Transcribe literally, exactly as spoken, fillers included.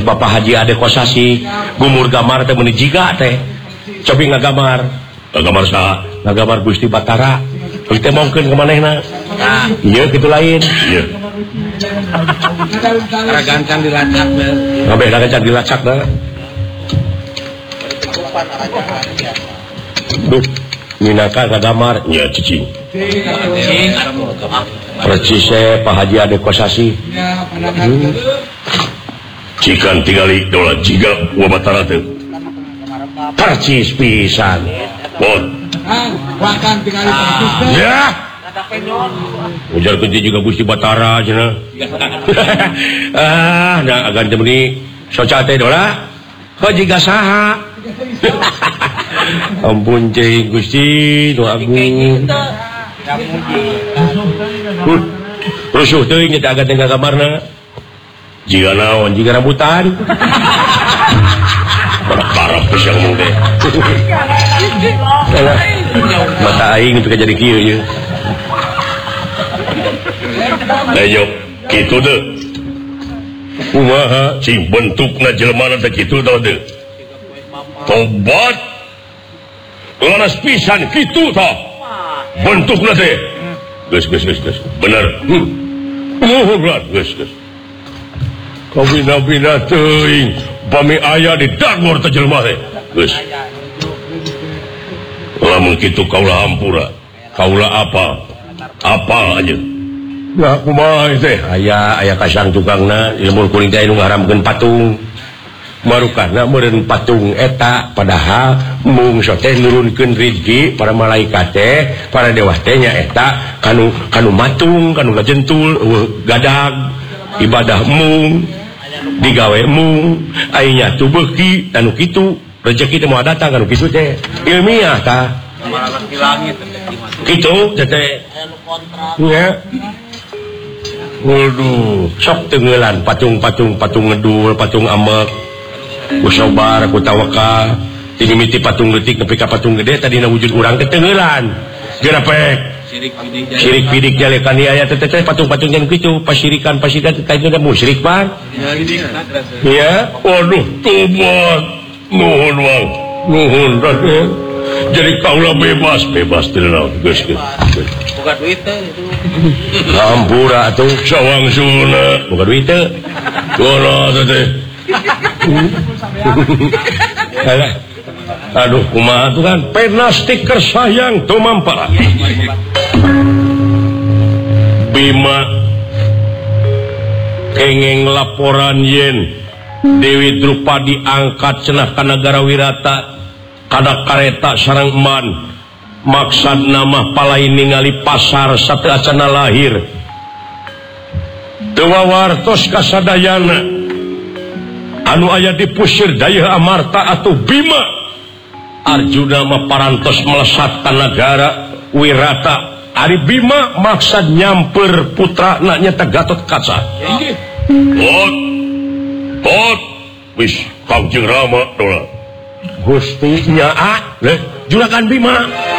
Bapak Haji Ade Kosasi gumur gamar teh meuni jiga teh cobi ngagamar ngagamar saha ngagamar Gusti Batara kita mungkin ke manehna nah iya gitu lain iya ragancan dilacak ngabeh ragancan dilacak dah duh minaka ngagamar nya cicing percis Pak Haji Ade Kosasi hmm. Cikan tinggali dola jiga wabatara teh percis pisan bon wakan tinggali percis ya ujar kunci juga Gusti Batara cenah ah nah agan teh meuni soca teh dola kok jiga saha ampun cing Gusti nu agung rusuh teuing nya agan teh kamarna jika naon jika rambutan parah pisang mung teh mata aing itu jadi kieu ye ayo kitu teh kumaha cing bentukna jelema teh kitu tah teh tobat laras pisan kitu tah bentukna teh geus geus geus geus bener hmm geus geus kau bina-bina teuing bami aya di dagor teh jelema teh geus lamun kitu kaula hampura kaula apa apa aja nah kumaha teh aya aya kasang tukangna ilmu kuring teh nu ngaharamkeun patung marukana meureun patung eta padahal mung teh nurunkeun rezeki para malaikat teh para dewa teh nya eta kanu kanu matung kanu ngajentul gadag ibadah mung digawe mung ainya tu beuki anu kitu rezeki teh moal datang kanu kitu teh ilmiah tah kitu teh nya waduh sok tengeulan patung-patung patung ngedul patung amek ku sobar ku tawakal ti mimiti patung leutik nepi ka patung gede tadina wujud urang teh tengeulan geura pek syirik bidik jalekan aya teh teh patung-patung yang kitu pasirikan pasirikan teh teh musyrik pan ya waduh tobat nuhun wang nuhun raden jadi kaula bebas bebas teh naon geus geus boga duit teh hampura atuh sawangsuna boga duit teh kumaha teh alah aduh kumaha tuh kan pena stiker sayang tuh mampa Bima kengeng laporan yen Dewi Drupadi angkat cenah ka nagara Wirata kada kareta sareng eman maksad nama palai ningali pasar sateu acana lahir teu wawartos kasadayana anu aya di pusir daya Amarta atuh Bima Arjuna mah parantos melesat ka nagara Wirata ari Bima maksad nyamper putra na nya Gatot Kaca pot pot wis Kangjeng Rama dola Gusti nya ah juragan Bima